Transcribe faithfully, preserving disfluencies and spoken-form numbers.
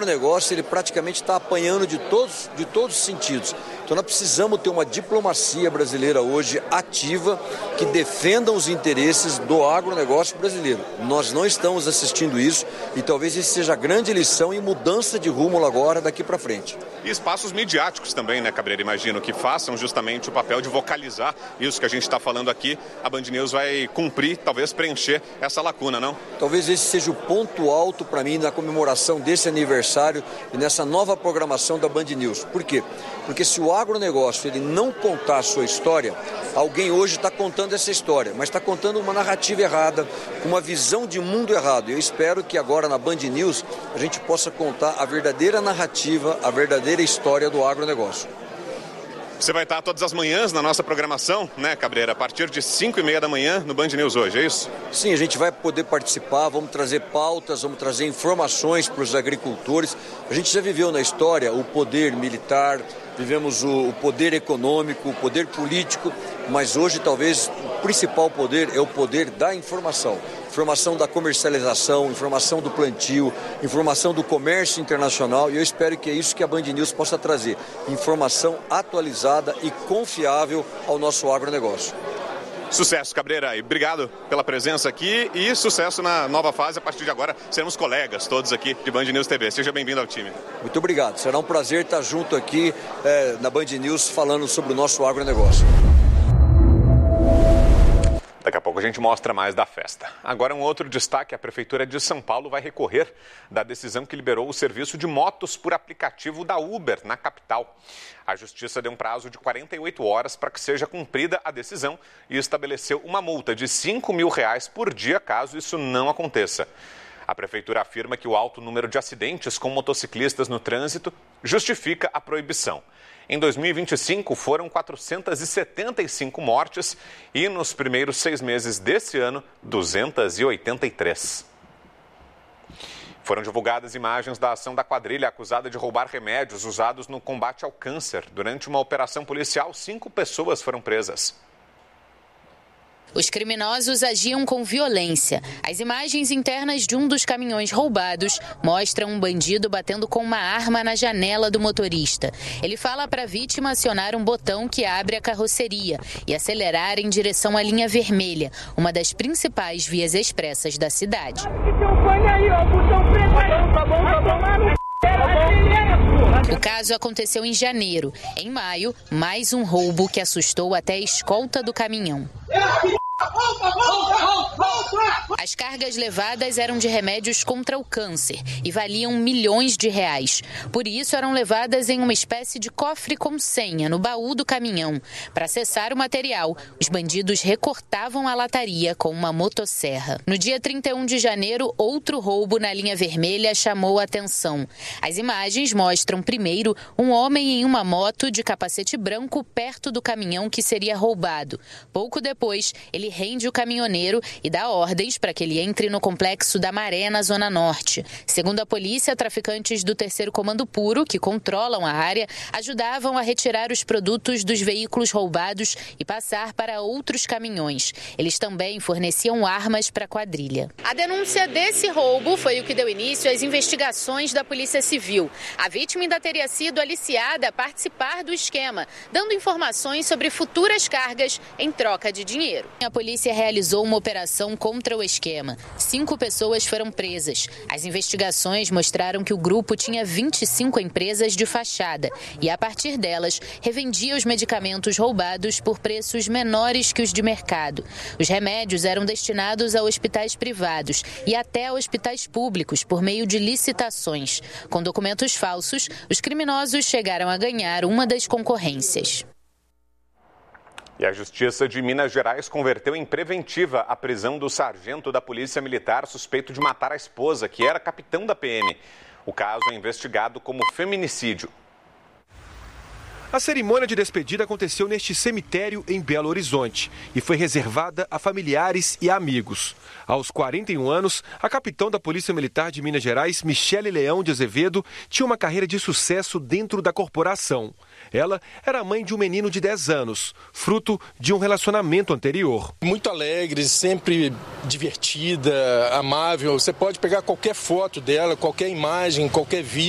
agronegócio ele praticamente está apanhando de todos, de todos os sentidos. Então nós precisamos ter uma diplomacia brasileira hoje ativa que defenda os interesses do agronegócio brasileiro. Nós não estamos assistindo isso e talvez isso seja a grande lição e mudança de rumo agora daqui para frente. E espaços midiáticos também, né, Cabreira? Imagino que façam justamente o papel de vocalizar isso que a gente está falando aqui. A Band News vai cumprir, talvez preencher essa lacuna, não? Talvez esse seja o ponto alto para mim na comemoração desse aniversário e nessa nova programação da Band News. Por quê? Porque se o agronegócio ele não contar a sua história, alguém hoje está contando essa história, mas está contando uma narrativa errada, com uma visão de mundo errado. Eu espero que agora na Band News a gente possa contar a verdadeira narrativa, a verdadeira história do agronegócio. Você vai estar todas as manhãs na nossa programação, né, Cabreira? A partir de cinco e meia da manhã no Band News hoje, é isso? Sim, a gente vai poder participar, vamos trazer pautas, vamos trazer informações para os agricultores. A gente já viveu na história o poder militar, vivemos o, o poder econômico, o poder político, mas hoje talvez o principal poder é o poder da informação. Informação da comercialização, informação do plantio, informação do comércio internacional e eu espero que é isso que a Band News possa trazer. Informação atualizada e confiável ao nosso agronegócio. Sucesso, Cabreira, e obrigado pela presença aqui e sucesso na nova fase. A partir de agora, seremos colegas todos aqui de Band News T V. Seja bem-vindo ao time. Muito obrigado. Será um prazer estar junto aqui é, na Band News falando sobre o nosso agronegócio. Daqui a pouco a gente mostra mais da festa. Agora um outro destaque, a Prefeitura de São Paulo vai recorrer da decisão que liberou o serviço de motos por aplicativo da Uber na capital. A Justiça deu um prazo de quarenta e oito horas para que seja cumprida a decisão e estabeleceu uma multa de cinco mil reais por dia caso isso não aconteça. A Prefeitura afirma que o alto número de acidentes com motociclistas no trânsito justifica a proibição. Em dois mil e vinte e cinco, foram quatrocentas e setenta e cinco mortes e, nos primeiros seis meses desse ano, duzentas e oitenta e três. Foram divulgadas imagens da ação da quadrilha acusada de roubar remédios usados no combate ao câncer. Durante uma operação policial, cinco pessoas foram presas. Os criminosos agiam com violência. As imagens internas de um dos caminhões roubados mostram um bandido batendo com uma arma na janela do motorista. Ele fala para a vítima acionar um botão que abre a carroceria e acelerar em direção à linha vermelha, uma das principais vias expressas da cidade. O caso aconteceu em janeiro. Em maio, mais um roubo que assustou até a escolta do caminhão. As cargas levadas eram de remédios contra o câncer e valiam milhões de reais. Por isso, eram levadas em uma espécie de cofre com senha no baú do caminhão. Para acessar o material, os bandidos recortavam a lataria com uma motosserra. No dia trinta e um de janeiro, outro roubo na linha vermelha chamou a atenção. As imagens mostram, primeiro, um homem em uma moto de capacete branco perto do caminhão que seria roubado. Pouco depois, ele rende o caminhoneiro e dá ordens para que ele entre no complexo da Maré, na Zona Norte. Segundo a polícia, traficantes do terceiro Comando Puro, que controlam a área, ajudavam a retirar os produtos dos veículos roubados e passar para outros caminhões. Eles também forneciam armas para a quadrilha. A denúncia desse roubo foi o que deu início às investigações da Polícia Civil. A vítima ainda teria sido aliciada a participar do esquema, dando informações sobre futuras cargas em troca de dinheiro. A polícia realizou uma operação contra o esquema. Cinco pessoas foram presas. As investigações mostraram que o grupo tinha vinte e cinco empresas de fachada e, a partir delas, revendia os medicamentos roubados por preços menores que os de mercado. Os remédios eram destinados a hospitais privados e até a hospitais públicos por meio de licitações. Com documentos falsos, os criminosos chegaram a ganhar uma das concorrências. E a Justiça de Minas Gerais converteu em preventiva a prisão do sargento da Polícia Militar suspeito de matar a esposa, que era capitão da P M. O caso é investigado como feminicídio. A cerimônia de despedida aconteceu neste cemitério em Belo Horizonte e foi reservada a familiares e amigos. Aos quarenta e um anos, a capitã da Polícia Militar de Minas Gerais, Michele Leão de Azevedo, tinha uma carreira de sucesso dentro da corporação. Ela era mãe de um menino de dez anos, fruto de um relacionamento anterior. Muito alegre, sempre divertida, amável. Você pode pegar qualquer foto dela, qualquer imagem, qualquer vídeo.